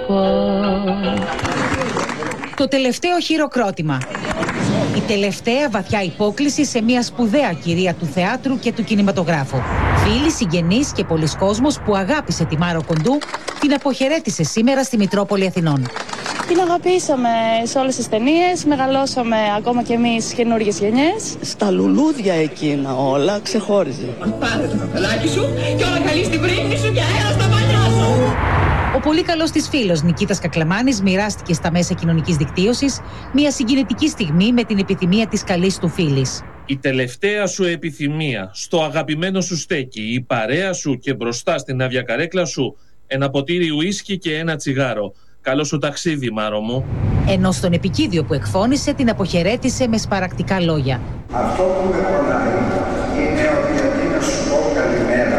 Το τελευταίο χειροκρότημα. Η τελευταία βαθιά υπόκλιση σε μια σπουδαία κυρία του θεάτρου και του κινηματογράφου. Φίλοι, συγγενείς και πολλοί κόσμος που αγάπησε τη Μάρο Κοντού την αποχαιρέτησε σήμερα στη Μητρόπολη Αθηνών. Την αγαπήσαμε σε όλες τις ταινίες, μεγαλώσαμε ακόμα κι εμείς καινούργιες γενιές. Στα λουλούδια εκείνα όλα ξεχώριζε. Πάρε το καπελάκι σου και όλα καλή στην πρίμνη σου και αέρα στα μαλλιά σου. Ο πολύ καλός της φίλος Νικήτας Κακλαμάνης μοιράστηκε στα μέσα κοινωνικής δικτύωσης μια συγκινητική στιγμή με την επιθυμία της καλής του φίλης. Η τελευταία σου επιθυμία, στο αγαπημένο σου στέκι, η παρέα σου και μπροστά στην άδεια καρέκλα σου, ένα ποτήρι ουίσκι και ένα τσιγάρο. Καλό σου ταξίδι, Μάρο μου. Ενώ στον επικίδιο που εκφώνησε την αποχαιρέτησε με σπαρακτικά λόγια. Αυτό που με πονάει είναι ότι αντί να σου πω καλημέρα,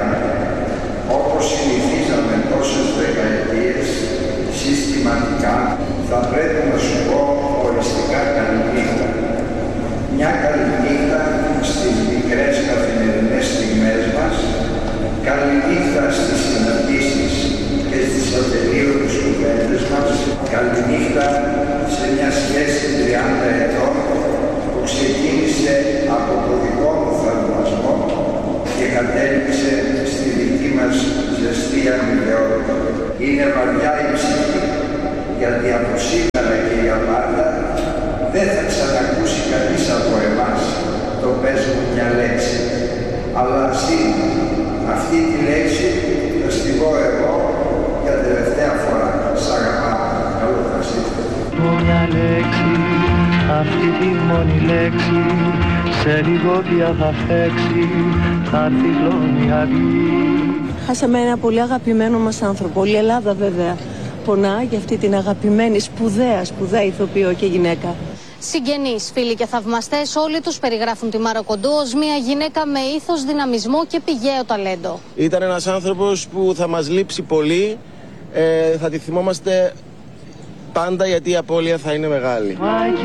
όπως συνηθίζαμε τόσες δεκαετίες, συστηματικά, θα πρέπει να σου πω οριστικά καληνύχτα. Μια καληνύχτα στις μικρές καθημερινές στιγμές μας, καληνύχτα στις συναντήσεις και στις ατελείωτες κουβέντες μας, καληνύχτα σε μια σχέση 30 ετών που ξεκίνησε από το δικό μου θαυμασμό και κατέληξε στη δική μας ζεστή αμοιβαιότητα. Είναι βαριά η ψυχή, γιατί από σήμερα και για πάντα δεν θα ξανακούσει κανείς από εμάς το πες μου μια λέξη, αλλά εσύ αυτή τη λέξη θα στη πω εγώ για τελευταία φορά. Σ' αγαπάω. Καλό ταξίδι. Μια λέξη, αυτή τη μόνη λέξη, σε λίγο πια θα φέξει, θα έρθει η αυγή. Χάσαμε ένα πολύ αγαπημένο μας άνθρωπο. Όλη η Ελλάδα βέβαια πονά για αυτή την αγαπημένη σπουδαία ηθοποιό και γυναίκα. Συγγενείς, φίλοι και θαυμαστές, όλοι τους περιγράφουν τη Μάρο Κοντού ως μια γυναίκα με ήθος, δυναμισμό και πηγαίο ταλέντο. Ήταν ένας άνθρωπος που θα μας λείψει πολύ, θα τη θυμόμαστε πάντα γιατί η απώλεια θα είναι μεγάλη.